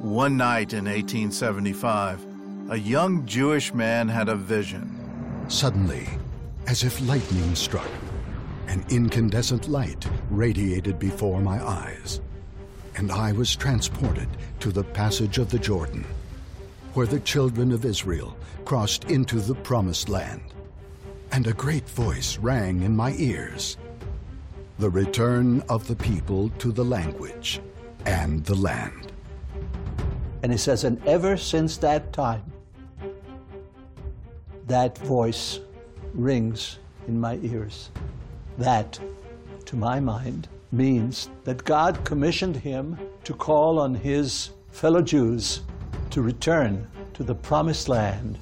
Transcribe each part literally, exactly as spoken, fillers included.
One night in eighteen seventy-five, a young Jewish man had a vision. Suddenly, as if lightning struck, an incandescent light radiated before my eyes, and I was transported to the passage of the Jordan, where the children of Israel crossed into the Promised Land. And a great voice rang in my ears, the return of the people to the language and the land. And he says, and ever since that time, that voice rings in my ears. That, to my mind, means that God commissioned him to call on his fellow Jews to return to the Promised Land.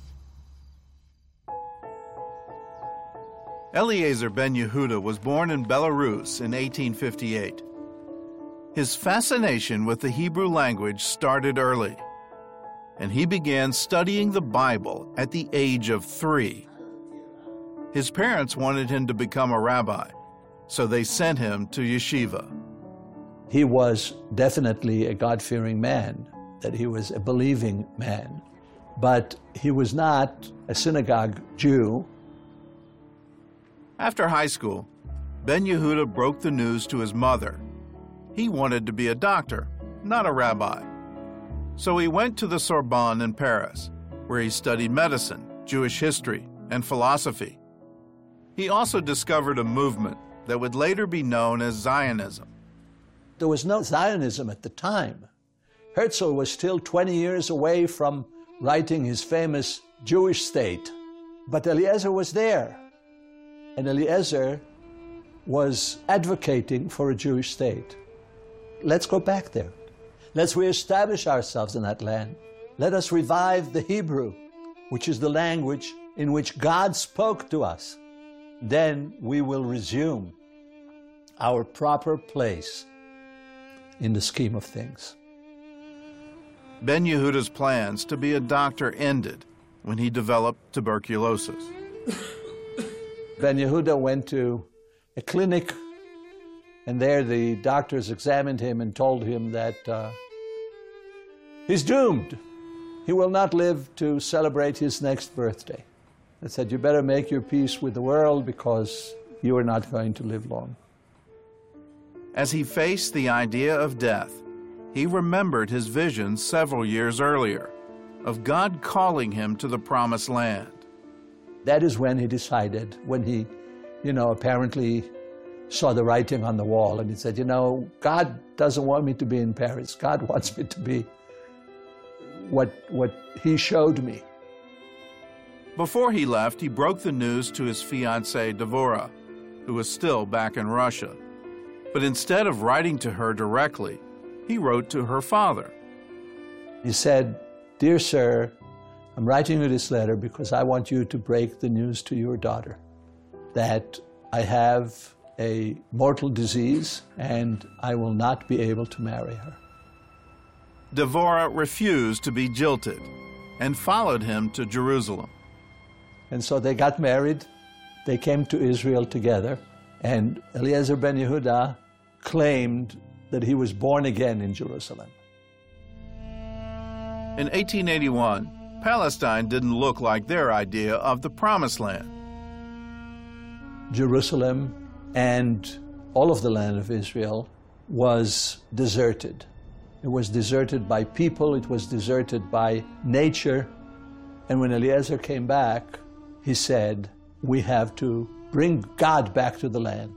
Eliezer ben Yehuda was born in Belarus in eighteen fifty-eight. His fascination with the Hebrew language started early, and he began studying the Bible at the age of three. His parents wanted him to become a rabbi, so they sent him to yeshiva. He was definitely a God-fearing man, that he was a believing man, but he was not a synagogue Jew. After high school, ben Yehuda broke the news to his mother. He wanted to be a doctor, not a rabbi. So he went to the Sorbonne in Paris, where he studied medicine, Jewish history, and philosophy. He also discovered a movement that would later be known as Zionism. There was no Zionism at the time. Herzl was still twenty years away from writing his famous Jewish State, but Eliezer was there. And Eliezer was advocating for a Jewish state. Let's go back there. Let's reestablish ourselves in that land. Let us revive the Hebrew, which is the language in which God spoke to us. Then we will resume our proper place in the scheme of things. Ben Yehuda's plans to be a doctor ended when he developed tuberculosis. Ben Yehuda went to a clinic, and there the doctors examined him and told him that uh, he's doomed. He will not live to celebrate his next birthday. They said, you better make your peace with the world because you are not going to live long. As he faced the idea of death, he remembered his vision several years earlier of God calling him to the Promised Land. That is when he decided, when he, you know, apparently saw the writing on the wall, and he said, you know, God doesn't want me to be in Paris. God wants me to be what, what he showed me. Before he left, he broke the news to his fiancée, Devora, who was still back in Russia. But instead of writing to her directly, he wrote to her father. He said, dear sir, I'm writing you this letter because I want you to break the news to your daughter that I have a mortal disease and I will not be able to marry her. Devora refused to be jilted and followed him to Jerusalem. And so they got married, they came to Israel together, and Eliezer ben Yehuda claimed that he was born again in Jerusalem. In eighteen eighty-one, Palestine didn't look like their idea of the Promised Land. Jerusalem and all of the land of Israel was deserted. It was deserted by people, it was deserted by nature. And when Eliezer came back, he said, we have to bring God back to the land.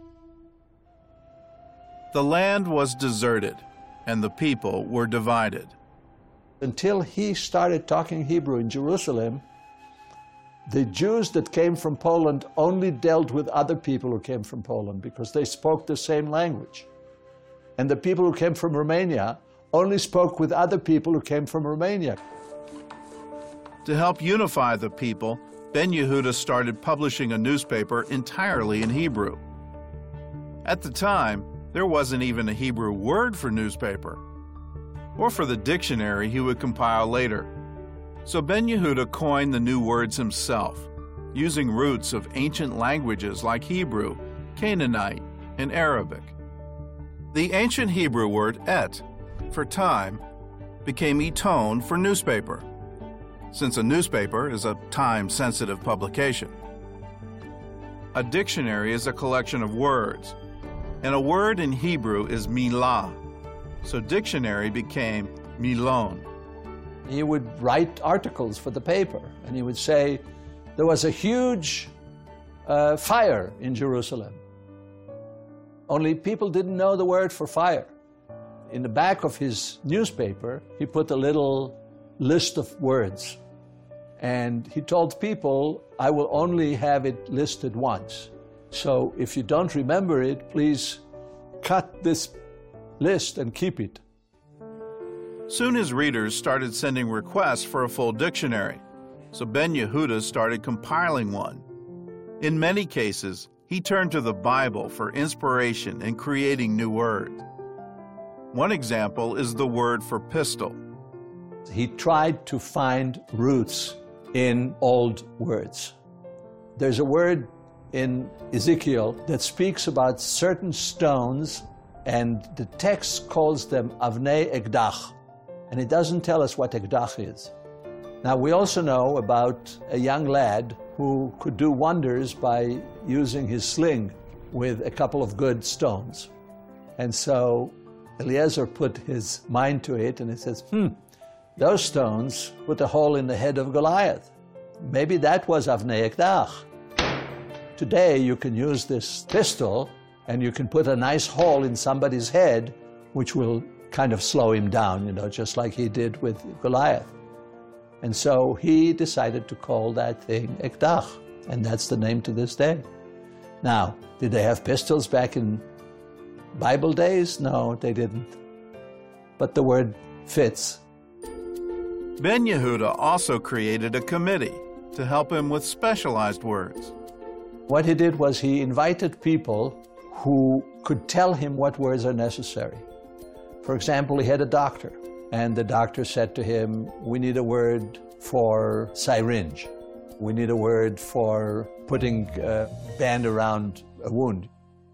The land was deserted, and the people were divided. Until he started talking Hebrew in Jerusalem, the Jews that came from Poland only dealt with other people who came from Poland because they spoke the same language. And the people who came from Romania only spoke with other people who came from Romania. To help unify the people, Ben Yehuda started publishing a newspaper entirely in Hebrew. At the time, there wasn't even a Hebrew word for newspaper, or for the dictionary he would compile later. So Ben Yehuda coined the new words himself, using roots of ancient languages like Hebrew, Canaanite, and Arabic. The ancient Hebrew word et, for time, became Eton for newspaper, since a newspaper is a time-sensitive publication. A dictionary is a collection of words, and a word in Hebrew is milah, so dictionary became milon. He would write articles for the paper, and he would say there was a huge uh, fire in Jerusalem. Only people didn't know the word for fire. In the back of his newspaper, he put a little list of words. And he told people, I will only have it listed once. So if you don't remember it, please cut this list and keep it. Soon his readers started sending requests for a full dictionary, so Ben Yehuda started compiling one. In many cases, he turned to the Bible for inspiration in creating new words. One example is the word for pistol. He tried to find roots in old words. There's a word in Ezekiel that speaks about certain stones, and the text calls them avnei ekdach, and it doesn't tell us what ekdach is. Now, we also know about a young lad who could do wonders by using his sling with a couple of good stones. And so Eliezer put his mind to it, and he says, hmm, those stones put a hole in the head of Goliath. Maybe that was avnei ekdach. Today, you can use this pistol, and you can put a nice hole in somebody's head, which will kind of slow him down, you know, just like he did with Goliath. And so he decided to call that thing ekdach, and that's the name to this day. Now, did they have pistols back in Bible days? No, they didn't. But the word fits. Ben Yehuda also created a committee to help him with specialized words. What he did was he invited people who could tell him what words are necessary. For example, he had a doctor, and the doctor said to him, we need a word for syringe. We need a word for putting a band around a wound.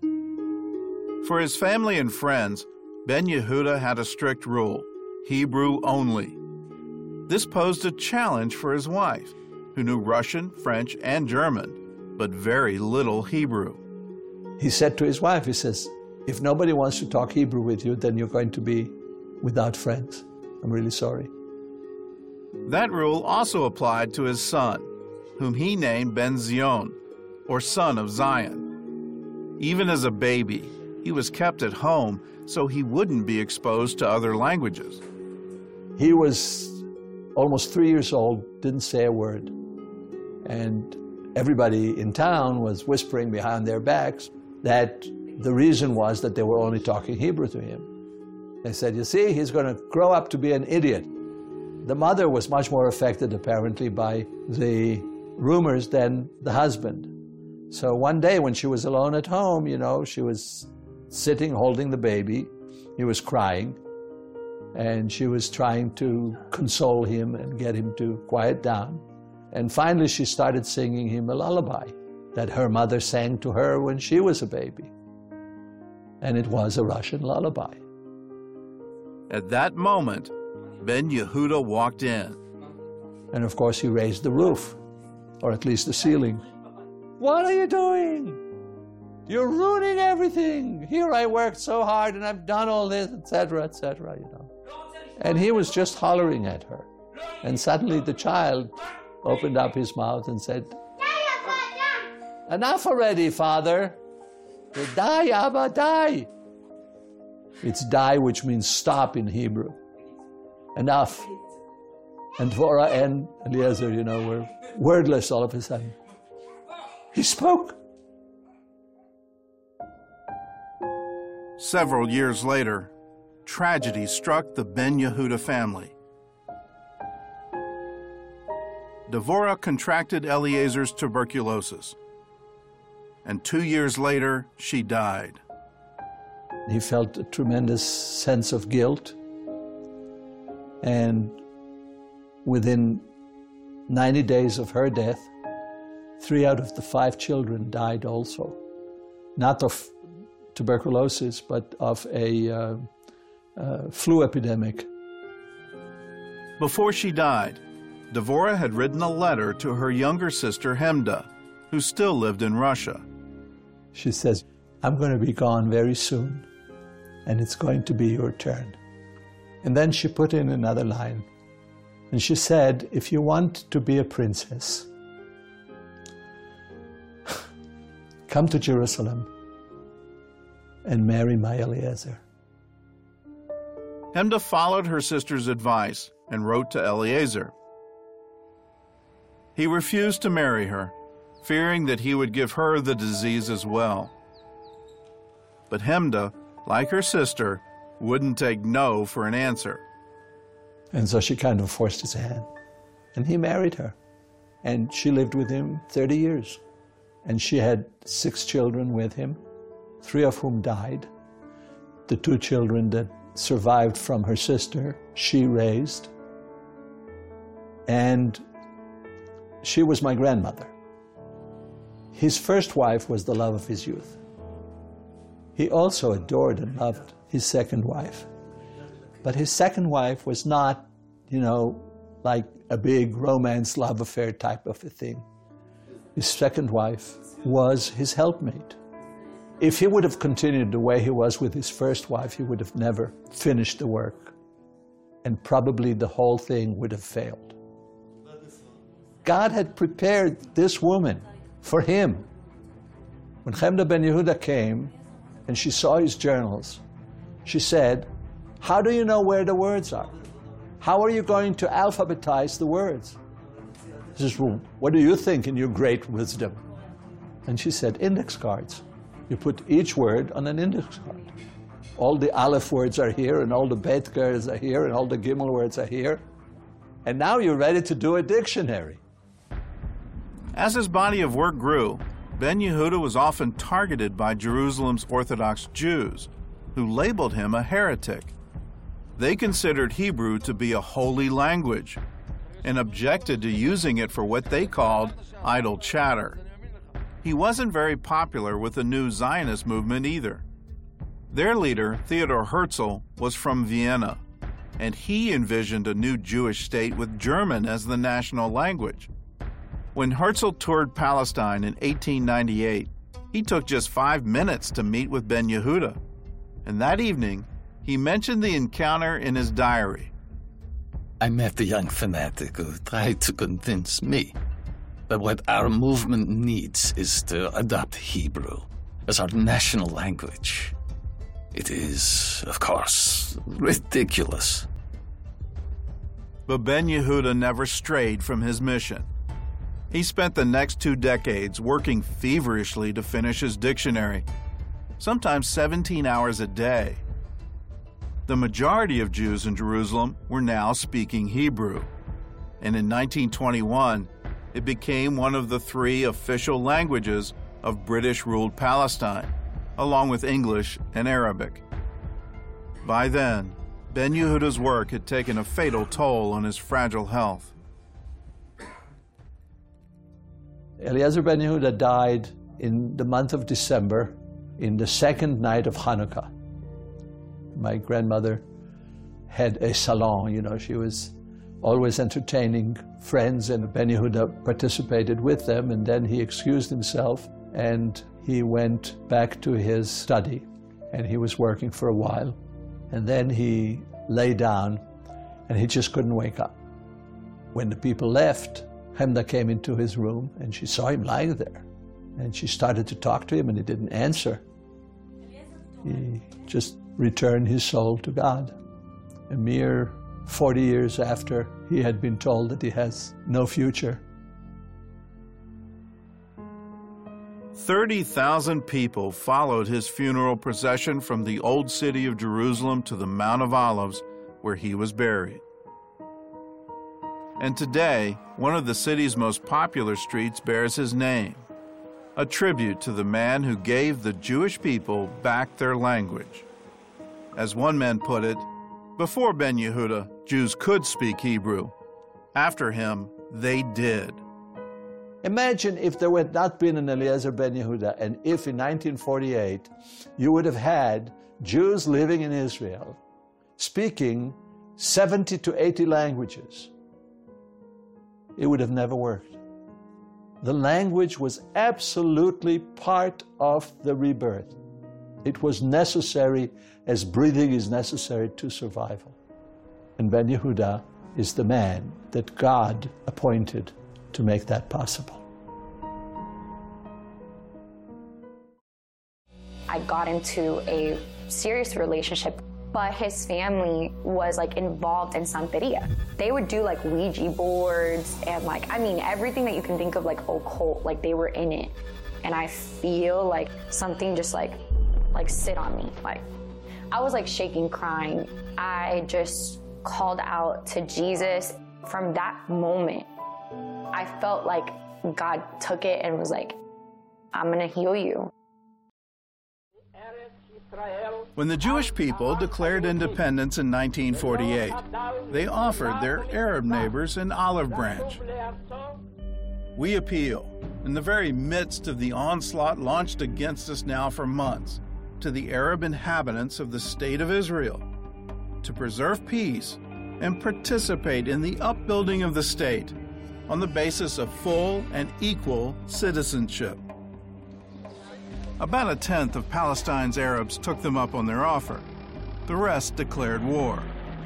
For his family and friends, Ben Yehuda had a strict rule, Hebrew only. This posed a challenge for his wife, who knew Russian, French, and German, but very little Hebrew. He said to his wife, he says, if nobody wants to talk Hebrew with you, then you're going to be without friends. I'm really sorry. That rule also applied to his son, whom he named Ben Zion, or son of Zion. Even as a baby, he was kept at home so he wouldn't be exposed to other languages. He was almost three years old, didn't say a word. And everybody in town was whispering behind their backs that the reason was that they were only talking Hebrew to him. They said, you see, he's going to grow up to be an idiot. The mother was much more affected, apparently, by the rumors than the husband. So one day when she was alone at home, you know, she was sitting holding the baby. He was crying, and she was trying to console him and get him to quiet down. And finally she started singing him a lullaby that her mother sang to her when she was a baby. And it was a Russian lullaby. At that moment, Ben Yehuda walked in. And of course he raised the roof, or at least the ceiling. What are you doing? You're ruining everything. Here I worked so hard and I've done all this, et cetera, et cetera, you know. And he was just hollering at her. And suddenly the child opened up his mouth and said, enough already, Father. Die, Abba, die. It's die, which means stop in Hebrew. Enough. And Dvorah and Eliezer, you know, were wordless all of a sudden. He spoke. Several years later, tragedy struck the Ben Yehuda family. Dvorah contracted Eliezer's tuberculosis, and two years later, she died. He felt a tremendous sense of guilt, and within ninety days of her death, three out of the five children died also. Not of tuberculosis, but of a uh, uh, flu epidemic. Before she died, Devorah had written a letter to her younger sister Hemda, who still lived in Russia. She says, I'm going to be gone very soon, and it's going to be your turn. And then she put in another line, and she said, if you want to be a princess, come to Jerusalem and marry my Eliezer. Hemda followed her sister's advice and wrote to Eliezer. He refused to marry her, fearing that he would give her the disease as well. But Hemda, like her sister, wouldn't take no for an answer. And so she kind of forced his hand. And he married her. And she lived with him thirty years. And she had six children with him, three of whom died. The two children that survived from her sister, she raised. And she was my grandmother. His first wife was the love of his youth. He also adored and loved his second wife. But his second wife was not, you know, like a big romance love affair type of a thing. His second wife was his helpmate. If he would have continued the way he was with his first wife, he would have never finished the work. And probably the whole thing would have failed. God had prepared this woman for him. When Hemda ben Yehuda came and she saw his journals, she said, how do you know where the words are? How are you going to alphabetize the words? He says, well, what do you think in your great wisdom? And she said, index cards. You put each word on an index card. All the Aleph words are here, and all the Bet words are here, and all the Gimel words are here. And now you're ready to do a dictionary. As his body of work grew, Ben Yehuda was often targeted by Jerusalem's Orthodox Jews, who labeled him a heretic. They considered Hebrew to be a holy language and objected to using it for what they called idle chatter. He wasn't very popular with the new Zionist movement either. Their leader, Theodor Herzl, was from Vienna, and he envisioned a new Jewish state with German as the national language. When Herzl toured Palestine in eighteen ninety-eight, he took just five minutes to meet with Ben Yehuda, and that evening, he mentioned the encounter in his diary. I met the young fanatic who tried to convince me that what our movement needs is to adopt Hebrew as our national language. It is, of course, ridiculous. But Ben Yehuda never strayed from his mission. He spent the next two decades working feverishly to finish his dictionary, sometimes seventeen hours a day. The majority of Jews in Jerusalem were now speaking Hebrew, and in nineteen twenty-one, it became one of the three official languages of British-ruled Palestine, along with English and Arabic. By then, Ben Yehuda's work had taken a fatal toll on his fragile health. Eliezer ben Yehuda died in the month of December, in the second night of Hanukkah. My grandmother had a salon, you know, she was always entertaining friends, and Ben Yehuda participated with them, and then he excused himself and he went back to his study, and he was working for a while, and then he lay down and he just couldn't wake up. When the people left, Hemda came into his room and she saw him lying there, and she started to talk to him and he didn't answer. He just returned his soul to God. A mere forty years after he had been told that he has no future. thirty thousand people followed his funeral procession from the old city of Jerusalem to the Mount of Olives, where he was buried. And today, one of the city's most popular streets bears his name, a tribute to the man who gave the Jewish people back their language. As one man put it, before Ben Yehuda, Jews could speak Hebrew. After him, they did. Imagine if there had not been an Eliezer ben Yehuda, and if in nineteen forty-eight you would have had Jews living in Israel speaking seventy to eighty languages, it would have never worked. The language was absolutely part of the rebirth. It was necessary as breathing is necessary to survival. And Ben Yehuda is the man that God appointed to make that possible. I got into a serious relationship, but his family was like involved in Santeria. They would do like Ouija boards and like, I mean, everything that you can think of like occult, like they were in it. And I feel like something just like, like sit on me. Like I was like shaking, crying. I just called out to Jesus. From that moment, I felt like God took it and was like, I'm gonna heal you. When the Jewish people declared independence in nineteen forty-eight, they offered their Arab neighbors an olive branch. We appeal, in the very midst of the onslaught launched against us now for months, to the Arab inhabitants of the State of Israel to preserve peace and participate in the upbuilding of the state on the basis of full and equal citizenship. About a tenth of Palestine's Arabs took them up on their offer. The rest declared war.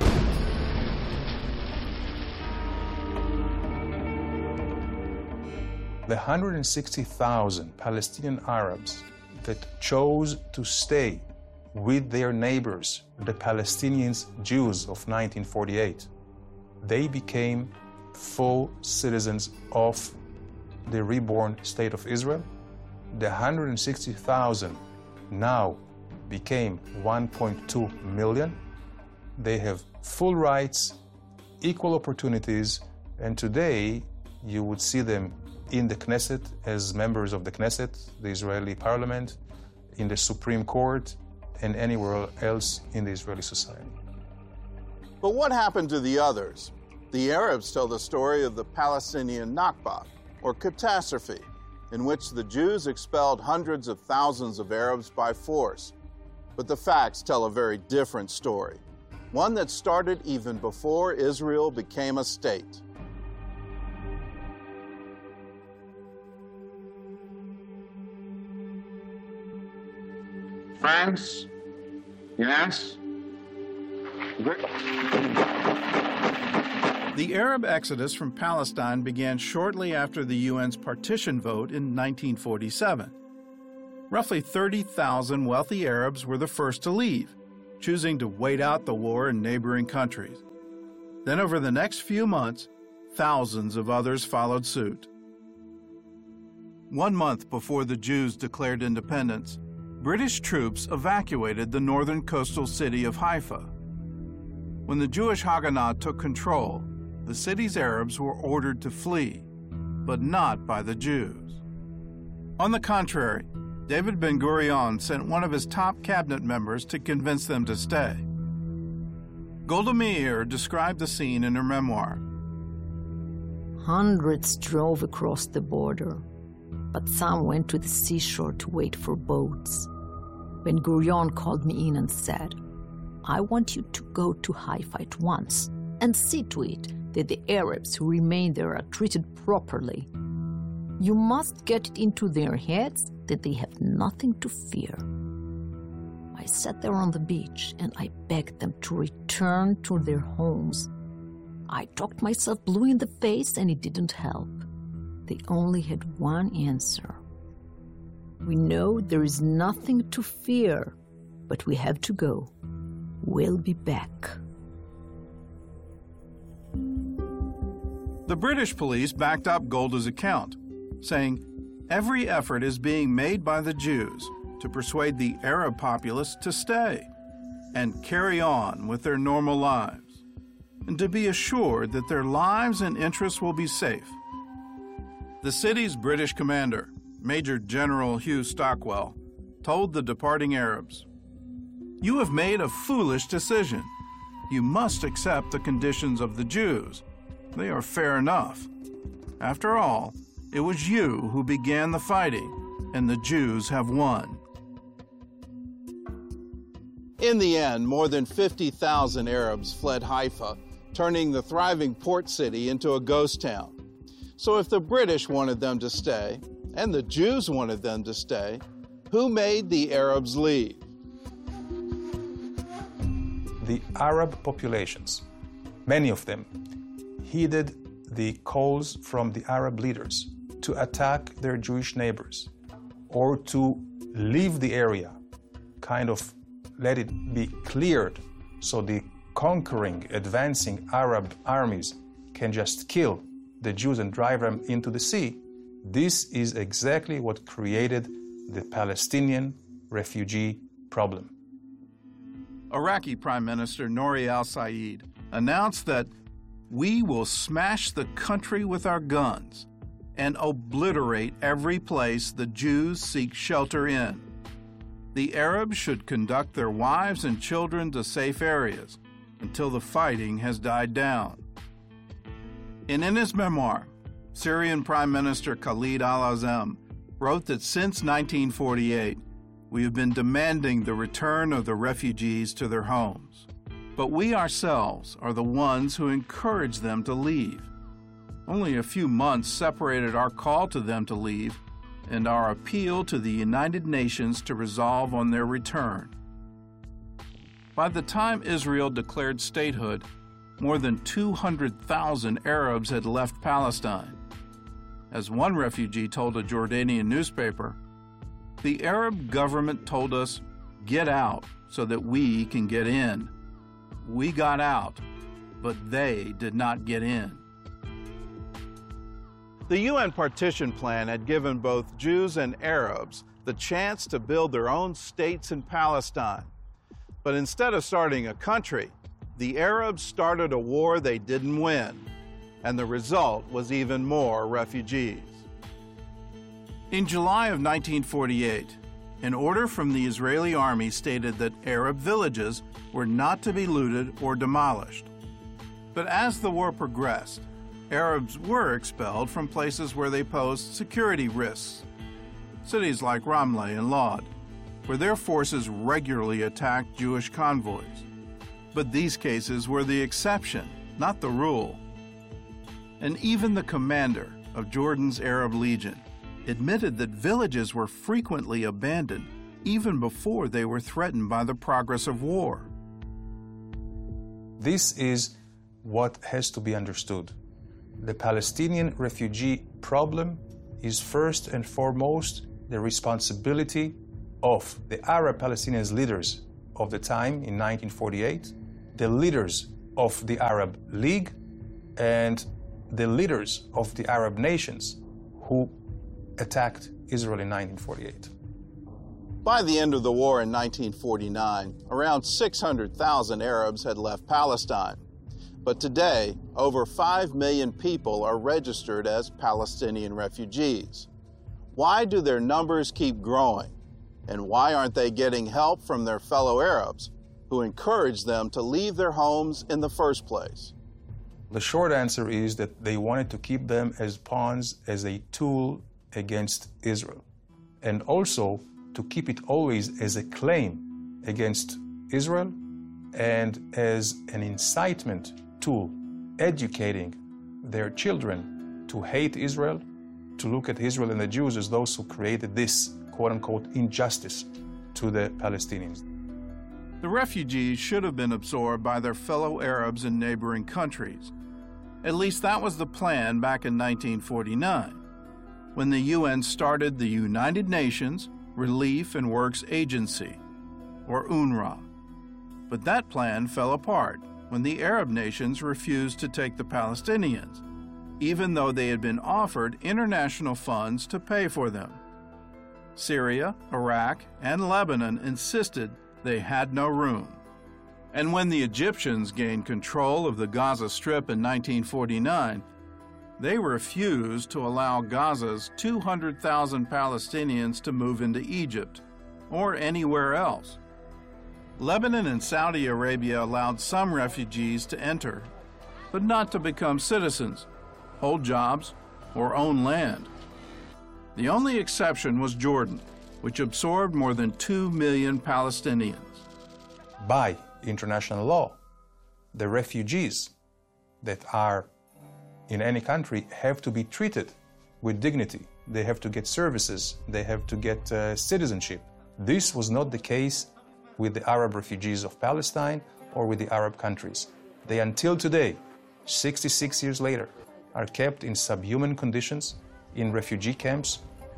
The one hundred sixty thousand Palestinian Arabs that chose to stay with their neighbors, the Palestinians Jews of nineteen forty-eight, they became full citizens of the reborn State of Israel. The one hundred sixty thousand now became one point two million. They have full rights, equal opportunities, and today you would see them in the Knesset as members of the Knesset, the Israeli parliament, in the Supreme Court, and anywhere else in the Israeli society. But what happened to the others? The Arabs tell the story of the Palestinian Nakba, or catastrophe, in which the Jews expelled hundreds of thousands of Arabs by force. But the facts tell a very different story, one that started even before Israel became a state. France, yes. The Arab exodus from Palestine began shortly after the U N's partition vote in nineteen forty-seven. Roughly thirty thousand wealthy Arabs were the first to leave, choosing to wait out the war in neighboring countries. Then over the next few months, thousands of others followed suit. One month before the Jews declared independence, British troops evacuated the northern coastal city of Haifa. When the Jewish Haganah took control, the city's Arabs were ordered to flee, but not by the Jews. On the contrary, David Ben-Gurion sent one of his top cabinet members to convince them to stay. Golda Meir described the scene in her memoir. Hundreds drove across the border, but some went to the seashore to wait for boats. Ben-Gurion called me in and said, I want you to go to Haifa at once and see to it that the Arabs who remain there are treated properly. You must get it into their heads that they have nothing to fear. I sat there on the beach and I begged them to return to their homes. I talked myself blue in the face and it didn't help. They only had one answer. We know there is nothing to fear, but we have to go. We'll be back. The British police backed up Golda's account, saying, every effort is being made by the Jews to persuade the Arab populace to stay and carry on with their normal lives, and to be assured that their lives and interests will be safe. The city's British commander, Major General Hugh Stockwell, told the departing Arabs, you have made a foolish decision. You must accept the conditions of the Jews. They are fair enough. After all, it was you who began the fighting, and the Jews have won. In the end, more than fifty thousand Arabs fled Haifa, turning the thriving port city into a ghost town. So if the British wanted them to stay, and the Jews wanted them to stay, who made the Arabs leave? The Arab populations, many of them, heeded the calls from the Arab leaders to attack their Jewish neighbors or to leave the area, kind of let it be cleared so the conquering, advancing Arab armies can just kill the Jews and drive them into the sea. This is exactly what created the Palestinian refugee problem. Iraqi Prime Minister Nouri al-Said announced that we will smash the country with our guns and obliterate every place the Jews seek shelter in. The Arabs should conduct their wives and children to safe areas until the fighting has died down. And in his memoir, Syrian Prime Minister Khalid al-Azam wrote that since nineteen forty-eight, we have been demanding the return of the refugees to their homes. But we ourselves are the ones who encourage them to leave. Only a few months separated our call to them to leave and our appeal to the United Nations to resolve on their return. By the time Israel declared statehood, more than two hundred thousand Arabs had left Palestine. As one refugee told a Jordanian newspaper, "The Arab government told us, 'Get out so that we can get in.' We got out, but they did not get in." The U N partition plan had given both Jews and Arabs the chance to build their own states in Palestine. But instead of starting a country, the Arabs started a war they didn't win, and the result was even more refugees. In July of nineteen forty-eight, an order from the Israeli army stated that Arab villages were not to be looted or demolished. But as the war progressed, Arabs were expelled from places where they posed security risks. Cities like Ramleh and Lod, where their forces regularly attacked Jewish convoys. But these cases were the exception, not the rule. And even the commander of Jordan's Arab Legion admitted that villages were frequently abandoned even before they were threatened by the progress of war. This is what has to be understood. The Palestinian refugee problem is first and foremost the responsibility of the Arab Palestinian leaders of the time in nineteen forty-eight, the leaders of the Arab League, and the leaders of the Arab nations who attacked Israel in nineteen forty-eight. By the end of the war in nineteen forty-nine, around six hundred thousand Arabs had left Palestine. But today, over five million people are registered as Palestinian refugees. Why do their numbers keep growing? And why aren't they getting help from their fellow Arabs who encouraged them to leave their homes in the first place? The short answer is that they wanted to keep them as pawns, as a tool against Israel, and also to keep it always as a claim against Israel and as an incitement tool, educating their children to hate Israel, to look at Israel and the Jews as those who created this quote-unquote injustice to the Palestinians. The refugees should have been absorbed by their fellow Arabs in neighboring countries. At least that was the plan back in nineteen forty-nine, when the U N started the United Nations Relief and Works Agency, or UNRWA. But that plan fell apart when the Arab nations refused to take the Palestinians, even though they had been offered international funds to pay for them. Syria, Iraq, and Lebanon insisted they had no room. And when the Egyptians gained control of the Gaza Strip in nineteen forty-nine, they refused to allow Gaza's two hundred thousand Palestinians to move into Egypt or anywhere else. Lebanon and Saudi Arabia allowed some refugees to enter, but not to become citizens, hold jobs, or own land. The only exception was Jordan, which absorbed more than two million Palestinians. by international law, the refugees that are in any country have to be treated with dignity. They have to get services, they have to get uh, citizenship. This was not the case with the Arab refugees of Palestine or with the Arab countries. They, until today, sixty-six years later, are kept in subhuman conditions in refugee camps.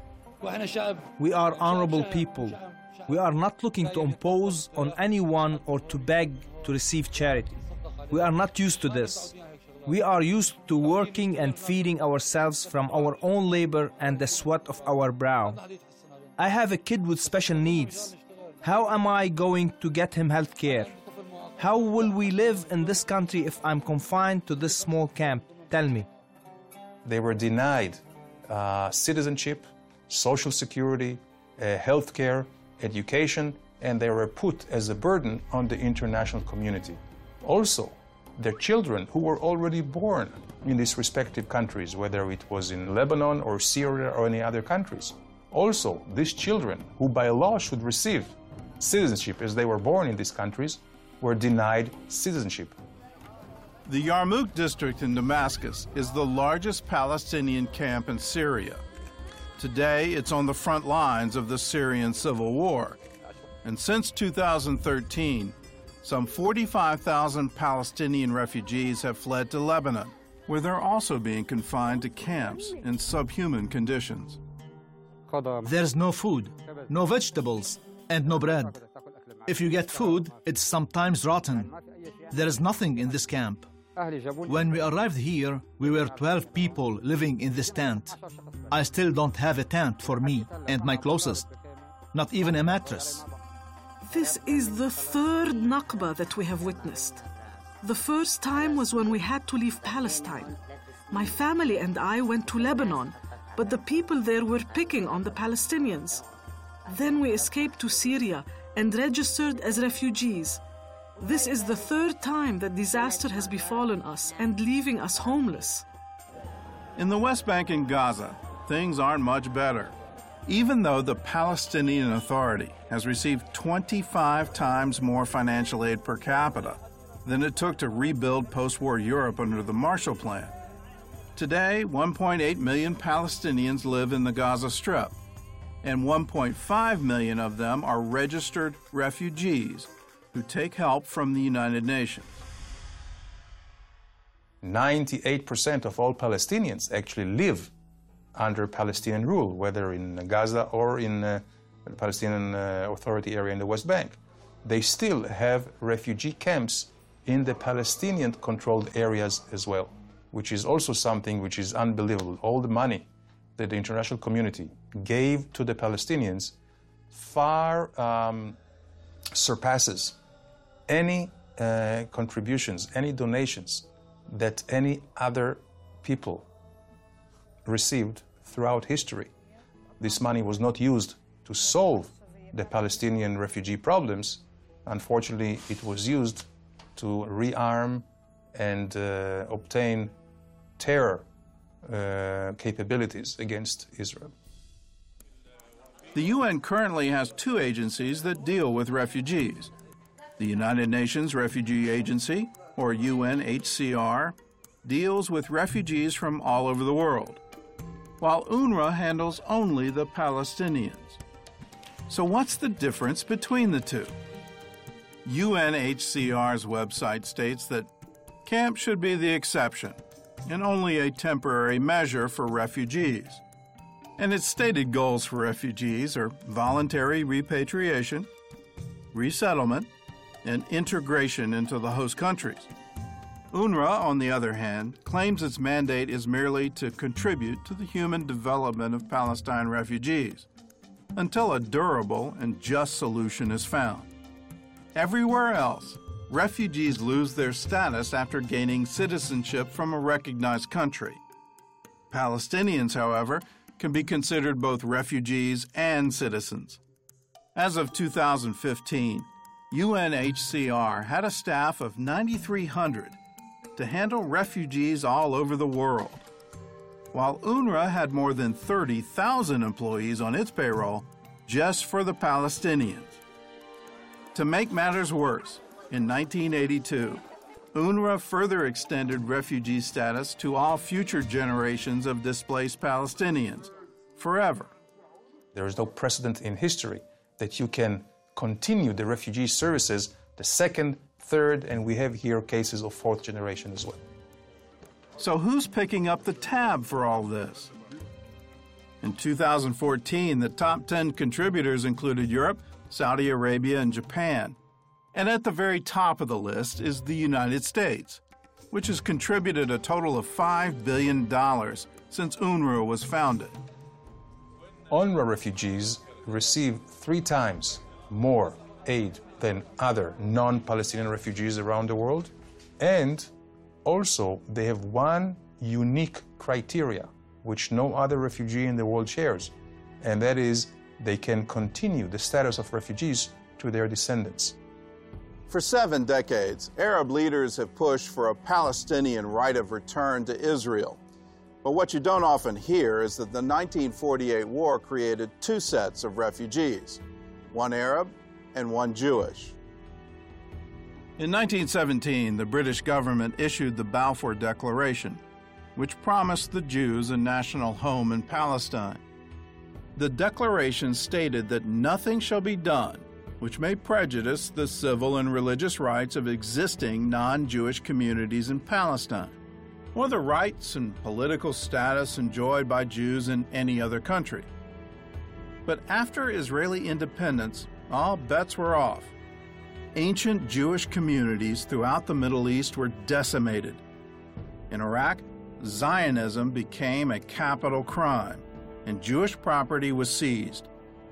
We are honorable people. We are not looking to impose on anyone or to beg to receive charity. We are not used to this. We are used to working and feeding ourselves from our own labor and the sweat of our brow. I have a kid with special needs. How am I going to get him health care? How will we live in this country if I'm confined to this small camp? Tell me. They were denied uh, citizenship, social security, uh, health care, education, and they were put as a burden on the international community. Also, their children who were already born in these respective countries, whether it was in Lebanon or Syria or any other countries. Also, these children who by law should receive citizenship as they were born in these countries were denied citizenship. The Yarmouk district in Damascus is the largest Palestinian camp in Syria. Today, it's on the front lines of the Syrian civil war. And since two thousand thirteen, some forty-five thousand Palestinian refugees have fled to Lebanon, where they're also being confined to camps in subhuman conditions. There's no food, no vegetables, and no bread. If you get food, it's sometimes rotten. There is nothing in this camp. When we arrived here, we were twelve people living in this tent. I still don't have a tent for me and my closest, not even a mattress. This is the third Nakba that we have witnessed. The first time was when we had to leave Palestine. My family and I went to Lebanon, but the people there were picking on the Palestinians. Then we escaped to Syria and registered as refugees. This is the third time that disaster has befallen us and leaving us homeless. In the West Bank and Gaza, things aren't much better. Even though the Palestinian Authority has received twenty-five times more financial aid per capita than it took to rebuild post-war Europe under the Marshall Plan. Today, one point eight million Palestinians live in the Gaza Strip, and one point five million of them are registered refugees who take help from the United Nations. ninety-eight percent of all Palestinians actually live under Palestinian rule, whether in Gaza or in uh, the Palestinian uh, Authority area in the West Bank. They still have refugee camps in the Palestinian-controlled areas as well, which is also something which is unbelievable. All the money that the international community gave to the Palestinians far um, surpasses any uh, contributions, any donations that any other people received throughout history. This money was not used to solve the Palestinian refugee problems. Unfortunately, it was used to rearm and uh, obtain terror uh, capabilities against Israel. The U N currently has two agencies that deal with refugees. The United Nations Refugee Agency, or U N H C R, deals with refugees from all over the world, while UNRWA handles only the Palestinians. So what's the difference between the two? U N H C R's website states that camp should be the exception and only a temporary measure for refugees. And its stated goals for refugees are voluntary repatriation, resettlement, and integration into the host countries. UNRWA, on the other hand, claims its mandate is merely to contribute to the human development of Palestine refugees until a durable and just solution is found. Everywhere else, refugees lose their status after gaining citizenship from a recognized country. Palestinians, however, can be considered both refugees and citizens. As of two thousand fifteen, U N H C R had a staff of nine thousand three hundred to handle refugees all over the world, while UNRWA had more than thirty thousand employees on its payroll just for the Palestinians. To make matters worse, in nineteen eighty-two, UNRWA further extended refugee status to all future generations of displaced Palestinians, forever. There is no precedent in history that you can continue the refugee services the second, third, and we have here cases of fourth generation as well. So who's picking up the tab for all this? In two thousand fourteen, the top ten contributors included Europe, Saudi Arabia, and Japan. And at the very top of the list is the United States, which has contributed a total of five billion dollars since UNRWA was founded. UNRWA refugees receive three times more aid than other non-Palestinian refugees around the world. And also, they have one unique criteria which no other refugee in the world shares, and that is they can continue the status of refugees to their descendants. For seven decades, Arab leaders have pushed for a Palestinian right of return to Israel. But what you don't often hear is that the nineteen forty-eight war created two sets of refugees, one Arab and one Jewish. In nineteen seventeen, the British government issued the Balfour Declaration, which promised the Jews a national home in Palestine. The declaration stated that nothing shall be done which may prejudice the civil and religious rights of existing non-Jewish communities in Palestine, or the rights and political status enjoyed by Jews in any other country. But after Israeli independence, all bets were off. Ancient Jewish communities throughout the Middle East were decimated. In Iraq, Zionism became a capital crime, and Jewish property was seized.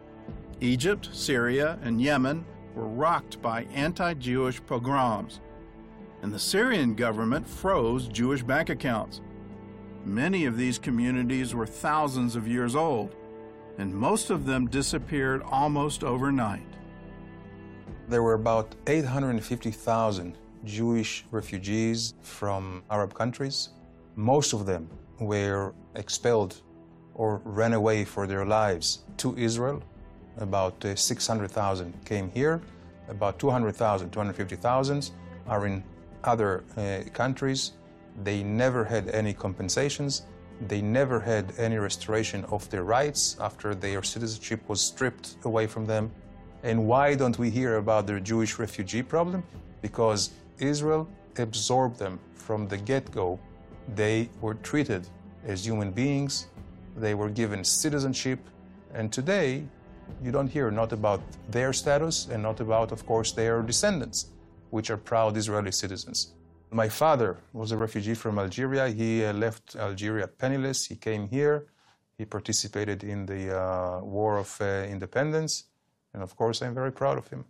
Egypt, Syria, and Yemen were rocked by anti-Jewish pogroms, and the Syrian government froze Jewish bank accounts. Many of these communities were thousands of years old, and most of them disappeared almost overnight. There were about eight hundred fifty thousand Jewish refugees from Arab countries. Most of them were expelled or ran away for their lives to Israel. About uh, six hundred thousand came here. About two hundred thousand, two hundred fifty thousand are in other uh, countries. They never had any compensations. They never had any restoration of their rights after their citizenship was stripped away from them. And why don't we hear about their Jewish refugee problem? Because Israel absorbed them from the get-go. They were treated as human beings. They were given citizenship. And today, you don't hear not about their status and not about, of course, their descendants, which are proud Israeli citizens. My father was a refugee from Algeria. He uh, left Algeria penniless. He came here. He participated in the uh, War of uh, Independence. And of course, I'm very proud of him.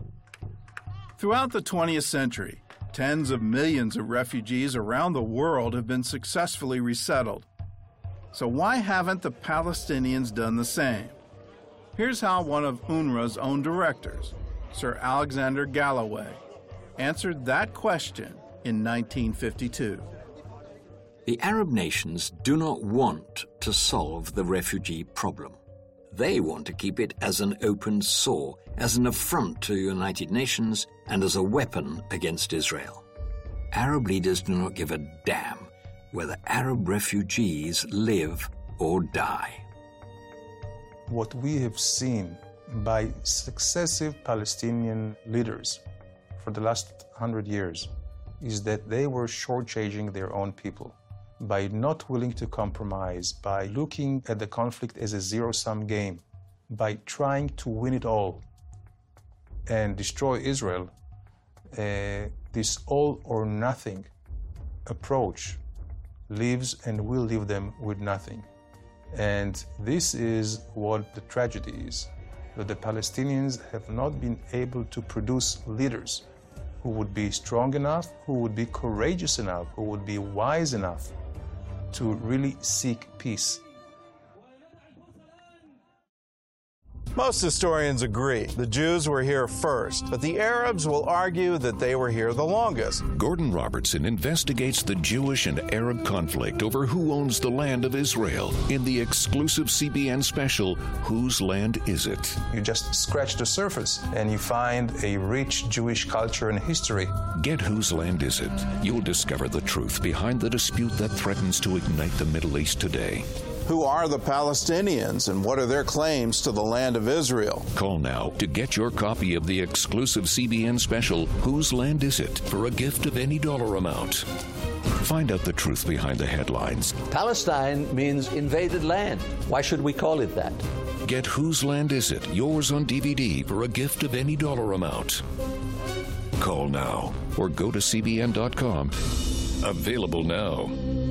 Throughout the twentieth century, tens of millions of refugees around the world have been successfully resettled. So why haven't the Palestinians done the same? Here's how one of UNRWA's own directors, Sir Alexander Galloway, answered that question in nineteen fifty-two. The Arab nations do not want to solve the refugee problem. They want to keep it as an open sore, as an affront to the United Nations, and as a weapon against Israel. Arab leaders do not give a damn whether Arab refugees live or die. What we have seen by successive Palestinian leaders for the last hundred years is that they were shortchanging their own people by not willing to compromise, by looking at the conflict as a zero-sum game, by trying to win it all and destroy Israel. Uh, this all-or-nothing approach leaves and will leave them with nothing. And this is what the tragedy is, that the Palestinians have not been able to produce leaders who would be strong enough, who would be courageous enough, who would be wise enough to really seek peace. Most historians agree the Jews were here first, but the Arabs will argue that they were here the longest. Gordon Robertson investigates the Jewish and Arab conflict over who owns the land of Israel in the exclusive C B N special, Whose Land Is It? You just scratch the surface and you find a rich Jewish culture and history. Get Whose Land Is It? You'll discover the truth behind the dispute that threatens to ignite the Middle East today. Who are the Palestinians and what are their claims to the land of Israel? Call now to get your copy of the exclusive C B N special, Whose Land Is It? For a gift of any dollar amount. Find out the truth behind the headlines. Palestine means invaded land. Why should we call it that? Get Whose Land Is It? Yours on D V D for a gift of any dollar amount. Call now or go to C B N dot com. Available now.